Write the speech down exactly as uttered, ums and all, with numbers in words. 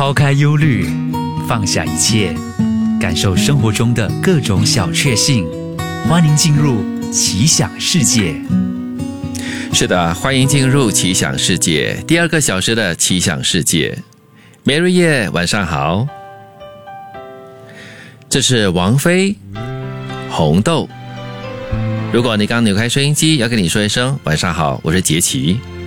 抛开忧虑，放下一切，感受生活中的各种小确幸。欢迎进入奇想世界。 是的，欢迎进入奇想世界，第二个小时的奇想世界。梅瑞叶，晚上好。这是王菲红豆。如果你刚扭开收音机，要跟你说一声晚上好，我是杰奇。